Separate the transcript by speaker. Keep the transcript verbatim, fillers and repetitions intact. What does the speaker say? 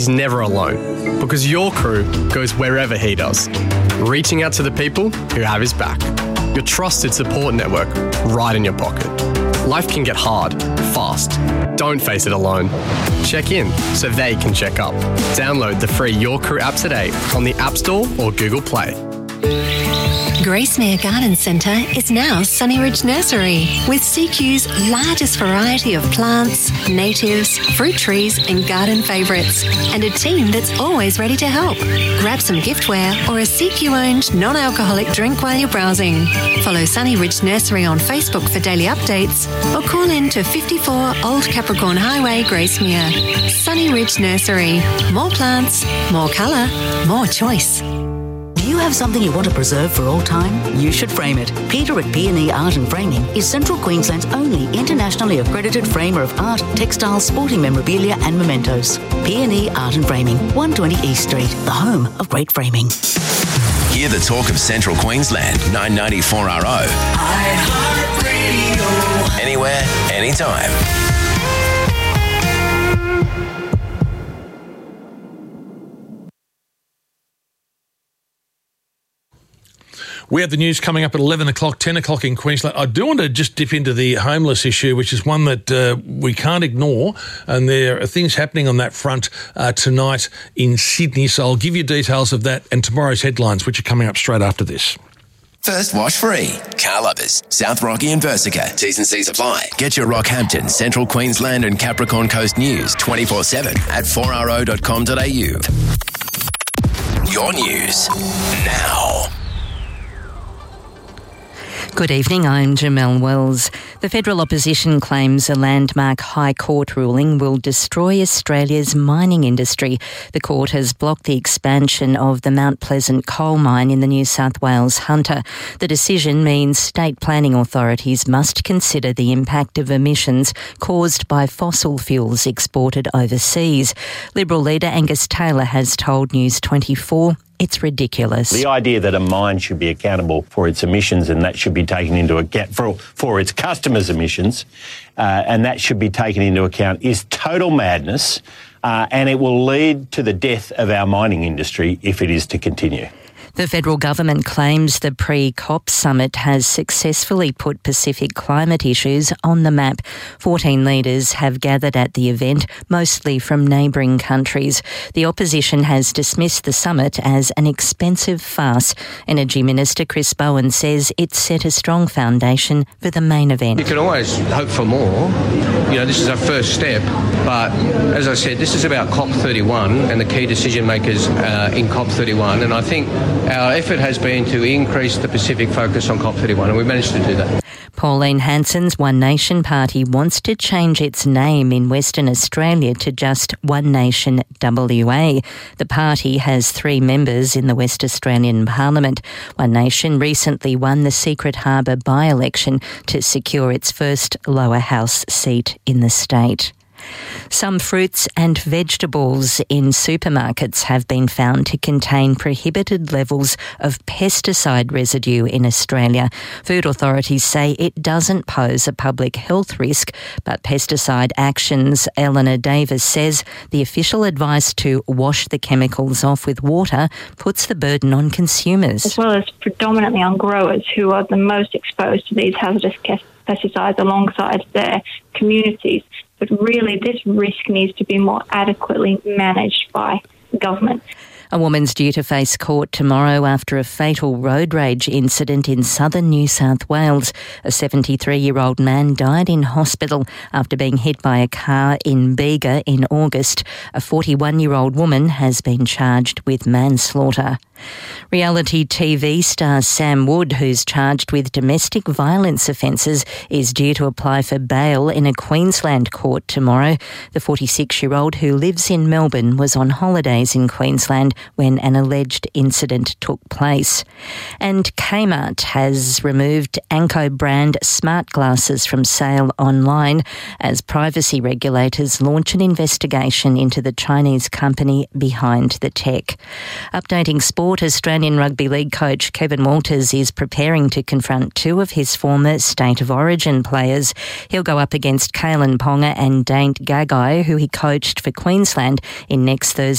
Speaker 1: He's never alone because your crew goes wherever he does, reaching out to the people who have his back. Your trusted support network right in your pocket. Life can get hard, fast. Don't face it alone. Check in so they can check up. Download the free Your Crew app today on the App Store or Google Play.
Speaker 2: Gracemere Garden Centre is now Sunny Ridge Nursery, with C Q's largest variety of plants, natives, fruit trees and garden favourites, and a team that's always ready to help. Grab some giftware or a C Q-owned non-alcoholic drink while you're browsing. Follow Sunny Ridge Nursery on Facebook for daily updates or call in to fifty-four Old Capricorn Highway, Gracemere. Sunny Ridge Nursery. More plants, more colour, more choice.
Speaker 3: Do you have something you want to preserve for all time? You should frame it. Peter at P and E Art and Framing is Central Queensland's only internationally accredited framer of art, textiles, sporting memorabilia and mementos. P and E Art and Framing, one twenty East Street, the home of great framing.
Speaker 4: Hear the talk of Central Queensland, nine ninety-four R O. iHeartRadio. Anywhere, anytime.
Speaker 5: We have the news coming up at eleven o'clock, ten o'clock in Queensland. I do want to just dip into the homeless issue, which is one that uh, we can't ignore, and there are things happening on that front uh, tonight in Sydney. So I'll give you details of that and tomorrow's headlines, which are coming up straight after this.
Speaker 4: First wash free. Car lovers, South Rocky and Versica. T's and C's apply. Get your Rockhampton, Central Queensland and Capricorn Coast news twenty-four seven at four r o dot com dot a u. Your news now.
Speaker 6: Good evening, I'm Jamelle Wells. The federal opposition claims a landmark High Court ruling will destroy Australia's mining industry. The court has blocked the expansion of the Mount Pleasant coal mine in the New South Wales Hunter. The decision means state planning authorities must consider the impact of emissions caused by fossil fuels exported overseas. Liberal leader Angus Taylor has told News twenty-four it's ridiculous.
Speaker 7: The idea that a mine should be accountable for its emissions and that should be taken into account for, for its customers' emissions uh, and that should be taken into account is total madness uh, and it will lead to the death of our mining industry if it is to continue.
Speaker 6: The federal government claims the pre-COP summit has successfully put Pacific climate issues on the map. fourteen leaders have gathered at the event, mostly from neighbouring countries. The opposition has dismissed the summit as an expensive farce. Energy Minister Chris Bowen says it set a strong foundation for the main event.
Speaker 8: You can always hope for more. You know, this is our first step, but as I said, this is about COP thirty-one and the key decision makers uh, in COP thirty-one, and I think our effort has been to increase the Pacific focus on COP thirty-one, and we managed to do that.
Speaker 6: Pauline Hanson's One Nation Party wants to change its name in Western Australia to just One Nation W A. The party has three members in the West Australian Parliament. One Nation recently won the Secret Harbour by-election to secure its first lower house seat in the state. Some fruits and vegetables in supermarkets have been found to contain prohibited levels of pesticide residue in Australia. Food authorities say it doesn't pose a public health risk, but Pesticide Action's Eleanor Davis says the official advice to wash the chemicals off with water puts the burden on consumers.
Speaker 9: As well as predominantly on growers who are the most exposed to these hazardous pesticides alongside their communities. But really, this risk needs to be more adequately managed by government.
Speaker 6: A woman's due to face court tomorrow after a fatal road rage incident in southern New South Wales. A seventy-three-year-old man died in hospital after being hit by a car in Bega in August. A forty-one-year-old woman has been charged with manslaughter. Reality T V star Sam Wood, who's charged with domestic violence offences, is due to apply for bail in a Queensland court tomorrow. The forty-six-year-old who lives in Melbourne was on holidays in Queensland when an alleged incident took place. And Kmart has removed Anko brand smart glasses from sale online as privacy regulators launch an investigation into the Chinese company behind the tech. Updating sport, Australian Rugby League coach Kevin Walters is preparing to confront two of his former State of Origin players. He'll go up against Kalen Ponga and Dane Gagai, who he coached for Queensland in next Thursday